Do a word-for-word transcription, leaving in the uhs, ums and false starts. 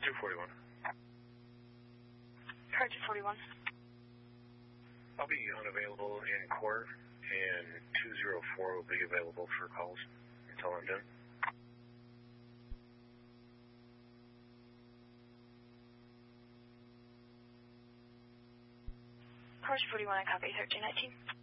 two forty-one. Car two forty-one. I'll be unavailable in court, and two zero four will be available for calls until I'm done. Car two forty-one, I copy thirteen nineteen.